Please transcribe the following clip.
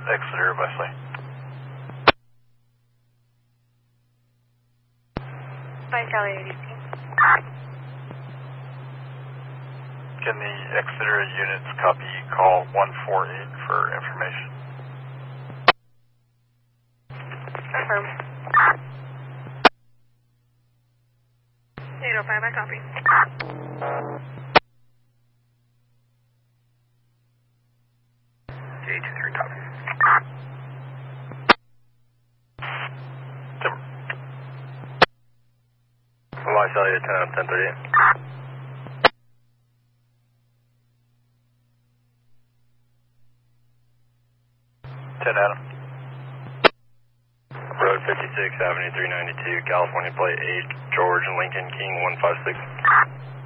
Exeter, Wesley. By Charlie 18. Can the Exeter units copy call 148 for information? Confirm. 805, I copy. J23 copy. Timber. My cellular 1038. 10 Adam. Road 56, Avenue 392, California plate 8, George and Lincoln, King 156.